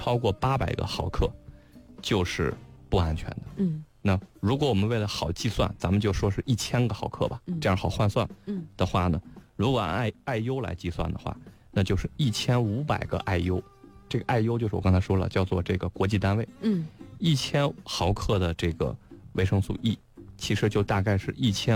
超过800个毫克就是不安全的。那如果我们为了好计算，咱们就说是1000个毫克吧，这样好换算的话呢，如果按 IU 来计算的话，那就是1500个 IU。这个 IU 就是我刚才说了，叫做这个国际单位。1000毫克的这个维生素 E， 其实就大概是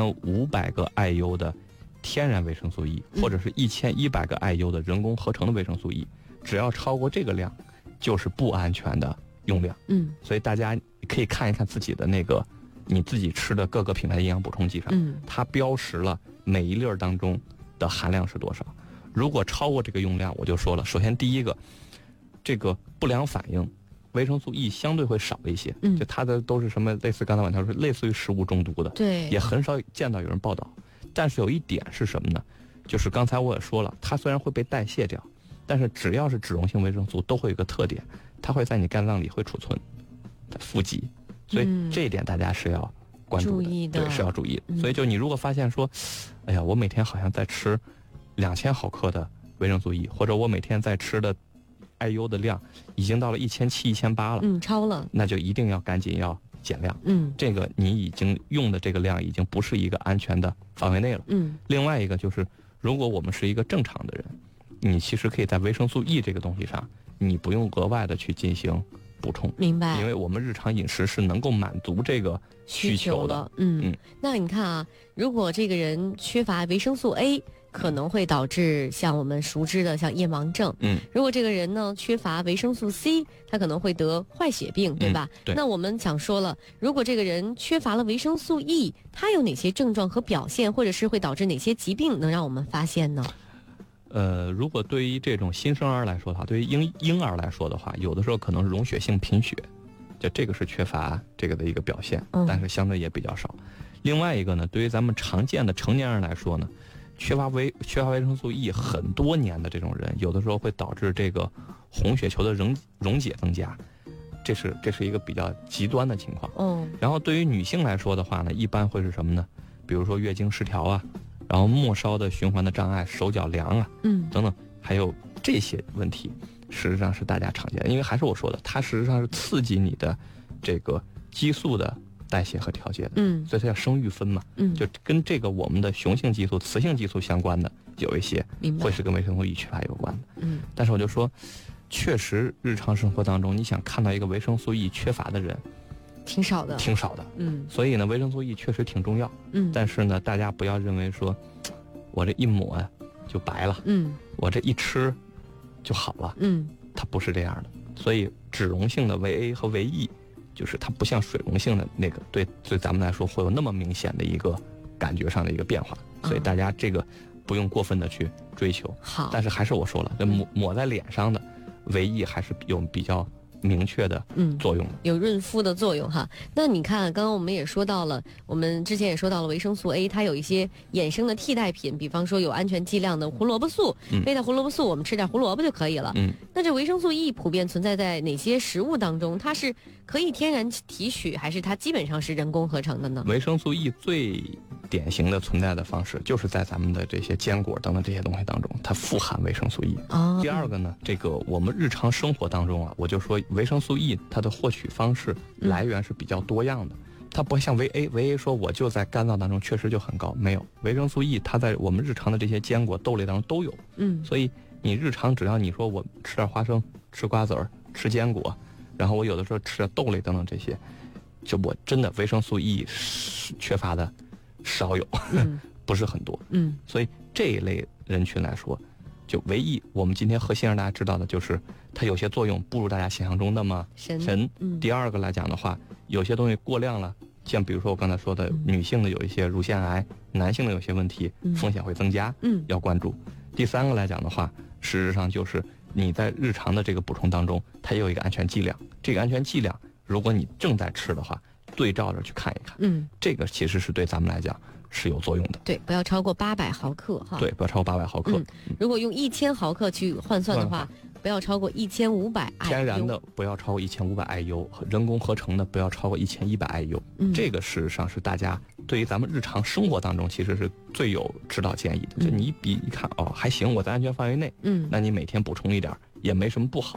1500个 IU 的天然维生素 E， 或者是1100个 IU 的人工合成的维生素 E。只要超过这个量，就是不安全的用量。所以大家可以看一看自己的那个你自己吃的各个品牌的营养补充剂上，它标识了每一粒当中的含量是多少。如果超过这个用量，我就说了，首先第一个，这个不良反应，维生素 E 相对会少一些，就它的都是什么类似刚才晚条说类似于食物中毒的， 对， 也很少见到有人报道。但是有一点是什么呢？就是刚才我也说了，它虽然会被代谢掉，但是只要是脂溶性维生素都会有一个特点，它会在你肝脏里会储存，富集，所以这一点大家是要关注的，对，是要注意的。所以就你如果发现说，哎呀，我每天好像在吃2000毫克的维生素 E， 或者我每天在吃的 IU 的量已经到了1700、1800了， 超了，那就一定要赶紧要减量。这个你已经用的这个量已经不是一个安全的范围内了。另外一个就是，如果我们是一个正常的人，你其实可以在维生素 E 这个东西上，你不用额外的去进行补充。 明白。 因为我们日常饮食是能够满足这个需求的。 那你看啊，如果这个人缺乏维生素 A，可能会导致像我们熟知的像夜盲症。如果这个人呢缺乏维生素 C， 他可能会得坏血病，对吧？ 对。 那我们想说了，如果这个人缺乏了维生素 E， 他有哪些症状和表现，或者是会导致哪些疾病能让我们发现呢？ 如果对于这种新生儿来说的话，对于婴儿来说的话，有的时候可能是溶血性贫血，就这个是缺乏这个的一个表现，但是相对也比较少。另外一个呢，对于咱们常见的成年人来说呢，缺乏维生素 E 很多年的这种人，有的时候会导致这个红血球的溶解增加，这是一个比较极端的情况。然后对于女性来说的话呢，一般会是什么呢？比如说月经失调啊，然后末梢的循环的障碍，手脚凉啊，等等，还有这些问题，事实上是大家常见的。因为还是我说的，它实际上是刺激你的这个激素的代谢和调节的，所以它叫生育酚嘛，就跟这个我们的雄性激素、雌性激素相关的有一些会是跟维生素 E 缺乏有关的，但是我就说，确实日常生活当中，你想看到一个维生素 E 缺乏的人，挺少的，所以呢，维生素 E 确实挺重要，但是呢，大家不要认为说，我这一抹就白了，我这一吃就好了，它不是这样的。所以脂溶性的维 A 和维 E， 就是它不像水溶性的那个，对咱们来说会有那么明显的一个感觉上的一个变化，所以大家这个不用过分的去追求。好，但是还是我说了，这抹在脸上的维 E 还是有比较明确的作用， 有润肤的作用哈。那你看，刚刚我们也说到了，我们之前也说到了维生素 A， 它有一些衍生的替代品，比方说有安全剂量的胡萝卜素，贝塔胡萝卜素，我们吃点胡萝卜就可以了。那这维生素 E 普遍存在在哪些食物当中？它是可以天然提取，还是它基本上是人工合成的呢？ 维生素 E 最典型的存在的方式，就是在咱们的这些坚果等等这些东西当中，它富含维生素 E。第二个呢，这个我们日常生活当中啊，我就说维生素 E 它的获取方式来源是比较多样的，它不会像维 A 说我就在肝脏当中确实就很高，没有。维生素 E 它在我们日常的这些坚果豆类当中都有，所以你日常只要你说我吃点花生、吃瓜子儿、吃坚果，然后我有的时候吃点豆类等等这些，就我真的维生素 E 缺乏的少有，不是很多，所以这一类人群来说，就唯一我们今天核心让大家知道的就是它有些作用不如大家想象中那么神。第二个来讲的话，有些东西过量了，像比如说我刚才说的，女性的有一些乳腺癌，男性的有些问题，风险会增加，要关注。第三个来讲的话，事实上就是你在日常的这个补充当中，它也有一个安全剂量。这个安全剂量，如果你正在吃的话，对照着去看一看，这个其实是对咱们来讲是有作用的。 对，不要超过800毫克哈。 对，不要超过800毫克。 如果用1000毫克去换算的话，不要超过1500 IU。 天然的不要超过1500 IU， 人工合成的不要超过1100 IU。这个事实上是大家对于咱们日常生活当中其实是最有指导建议的。就你一看哦还行，我在安全范围内，那你每天补充一点也没什么不好。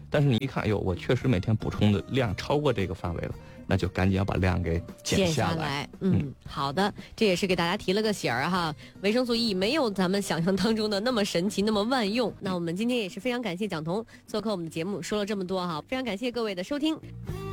但是你一看，哎呦，我确实每天补充的量超过这个范围了，那就赶紧要把量给减下来。 好的，这也是给大家提了个醒儿哈。维生素 E 没有咱们想象当中的那么神奇，那么万用。那我们今天也是非常感谢蒋彤做客我们的节目，说了这么多哈，非常感谢各位的收听。